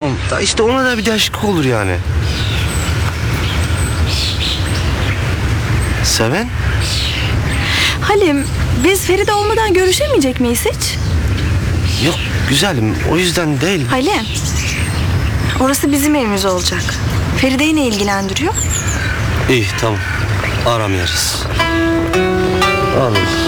tamam. Da işte ona da bir değişiklik olur yani. Seven? Halim, biz Feride olmadan görüşemeyecek miyiz hiç? Yok güzelim, o yüzden değil. Halim, orası bizim evimiz olacak. Feride'yi ne ilgilendiriyor? İyi tamam, aramayarız. Anladım.